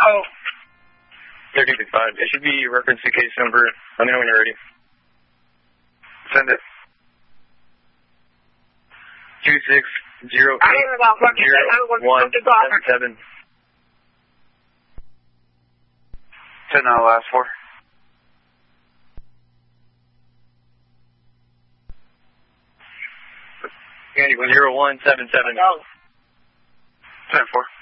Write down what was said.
Oh. 35. It should be reference to case number. Let me know when you're ready. Send it. 2608 I don't know about what you said. I don't want to talk. 0177. 10 out of the last 4. Andy, 0177. No. 10-4.